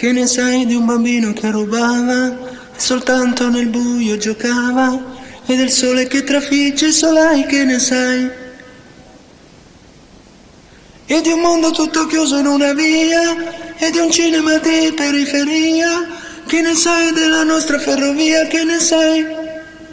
Che ne sai di un bambino che rubava e soltanto nel buio giocava? E del sole che trafigge il solai, che ne sai? E di un mondo tutto chiuso in una via, e di un cinema di periferia. Che ne sai della nostra ferrovia, che ne sai?